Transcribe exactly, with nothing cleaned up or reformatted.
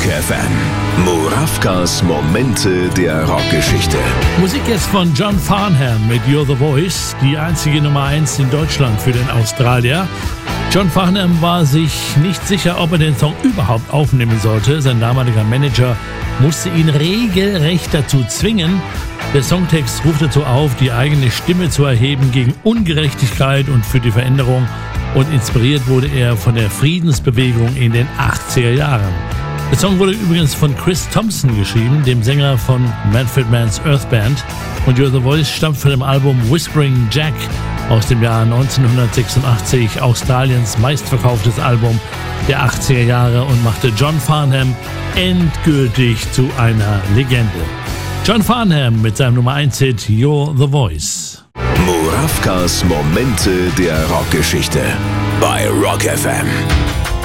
F M. Murawkas Momente der Rockgeschichte. Musik jetzt von John Farnham mit You're the Voice, die einzige Nummer eins in Deutschland für den Australier. John Farnham war sich nicht sicher, ob er den Song überhaupt aufnehmen sollte. Sein damaliger Manager musste ihn regelrecht dazu zwingen. Der Songtext ruft dazu auf, die eigene Stimme zu erheben gegen Ungerechtigkeit und für die Veränderung. Und inspiriert wurde er von der Friedensbewegung in den achtziger Jahren. Der Song wurde übrigens von Chris Thompson geschrieben, dem Sänger von Manfred Mann's Earth Band. Und You're the Voice stammt von dem Album Whispering Jack aus dem Jahr neunzehnhundertsechsundachtzig, Australiens meistverkauftes Album der achtziger Jahre, und machte John Farnham endgültig zu einer Legende. John Farnham mit seinem Nummer eins Hit You're the Voice. Murawkas Momente der Rockgeschichte bei Rock F M.